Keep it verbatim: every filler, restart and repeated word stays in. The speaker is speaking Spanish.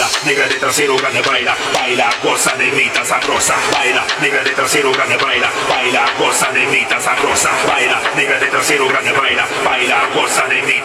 negra de trasero grande, baila, baila, goza, negrita sabrosa, baila, negra de trasero grande, baila, baila, goza, negrita sabrosa, baila, negra de trasero grande, baila, baila, goza, negrita.